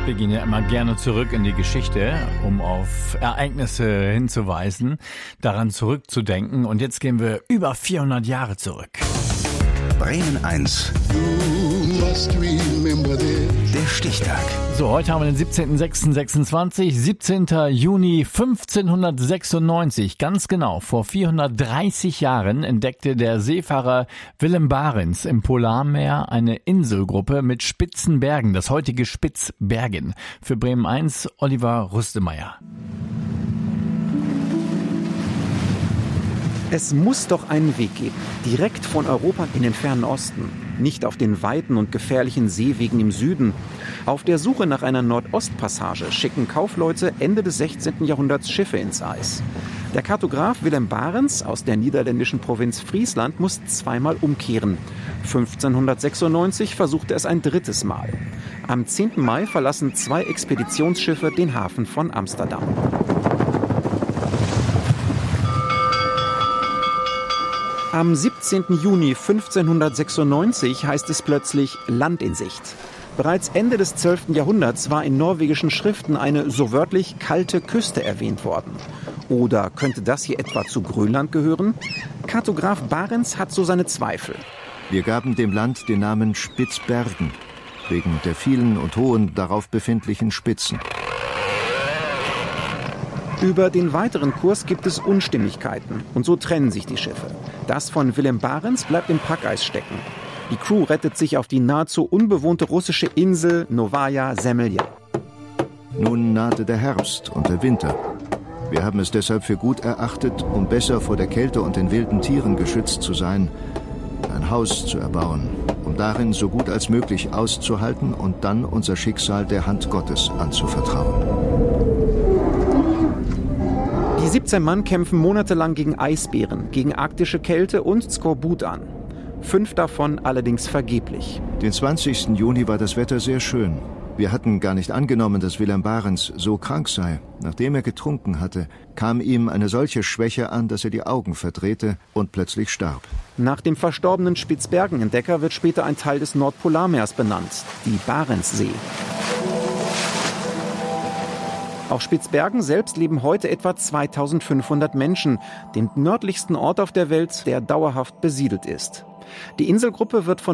Wir gehen ja immer gerne zurück in die Geschichte, um auf Ereignisse hinzuweisen, daran zurückzudenken. Und jetzt gehen wir über 400 Jahre zurück. Bremen 1. Der Stichtag. So, heute haben wir den 17.06.26, 17. Juni 1596. Ganz genau, vor 430 Jahren entdeckte der Seefahrer Willem Barents im Polarmeer eine Inselgruppe mit spitzen Bergen, das heutige Spitzbergen. Für Bremen 1, Oliver Rüstemeyer. Es muss doch einen Weg geben, direkt von Europa in den fernen Osten. Nicht auf den weiten und gefährlichen Seewegen im Süden. Auf der Suche nach einer Nordostpassage schicken Kaufleute Ende des 16. Jahrhunderts Schiffe ins Eis. Der Kartograf Willem Barents aus der niederländischen Provinz Friesland muss zweimal umkehren. 1596 versuchte es ein drittes Mal. Am 10. Mai verlassen 2 Expeditionsschiffe den Hafen von Amsterdam. Am 17. Juni 1596 heißt es plötzlich Land in Sicht. Bereits Ende des 12. Jahrhunderts war in norwegischen Schriften eine so wörtlich kalte Küste erwähnt worden. Oder könnte das hier etwa zu Grönland gehören? Kartograf Barents hat so seine Zweifel. Wir gaben dem Land den Namen Spitzbergen, wegen der vielen und hohen darauf befindlichen Spitzen. Über den weiteren Kurs gibt es Unstimmigkeiten und so trennen sich die Schiffe. Das von Willem Barents bleibt im Packeis stecken. Die Crew rettet sich auf die nahezu unbewohnte russische Insel Novaya Zemlja. Nun nahte der Herbst und der Winter. Wir haben es deshalb für gut erachtet, um besser vor der Kälte und den wilden Tieren geschützt zu sein, ein Haus zu erbauen, um darin so gut als möglich auszuhalten und dann unser Schicksal der Hand Gottes anzuvertrauen. Die 17 Mann kämpfen monatelang gegen Eisbären, gegen arktische Kälte und Skorbut an. 5 davon allerdings vergeblich. Den 20. Juni war das Wetter sehr schön. Wir hatten gar nicht angenommen, dass Willem Barents so krank sei. Nachdem er getrunken hatte, kam ihm eine solche Schwäche an, dass er die Augen verdrehte und plötzlich starb. Nach dem verstorbenen Spitzbergenentdecker wird später ein Teil des Nordpolarmeers benannt, die Barentssee. Auf Spitzbergen selbst leben heute etwa 2500 Menschen, dem nördlichsten Ort auf der Welt, der dauerhaft besiedelt ist. Die Inselgruppe wird von